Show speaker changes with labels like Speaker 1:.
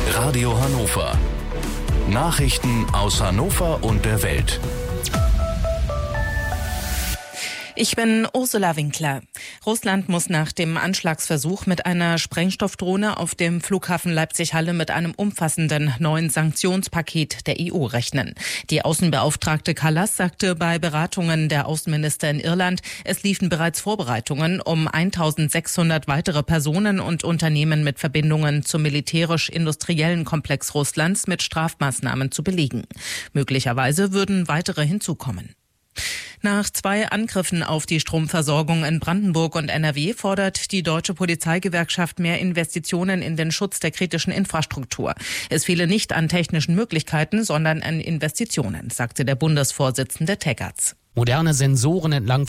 Speaker 1: Radio Hannover. Nachrichten aus Hannover und der Welt.
Speaker 2: Ich bin Ursula Winkler. Russland muss nach dem Anschlagsversuch mit einer Sprengstoffdrohne auf dem Flughafen Leipzig-Halle mit einem umfassenden neuen Sanktionspaket der EU rechnen. Die Außenbeauftragte Kallas sagte bei Beratungen der Außenminister in Irland, es liefen bereits Vorbereitungen, um 1600 weitere Personen und Unternehmen mit Verbindungen zum militärisch-industriellen Komplex Russlands mit Strafmaßnahmen zu belegen. Möglicherweise würden weitere hinzukommen. Nach 2 Angriffen auf die Stromversorgung in Brandenburg und NRW fordert die Deutsche Polizeigewerkschaft mehr Investitionen in den Schutz der kritischen Infrastruktur. Es fehle nicht an technischen Möglichkeiten, sondern an Investitionen, sagte der Bundesvorsitzende Teggerts.
Speaker 3: Moderne Sensoren entlang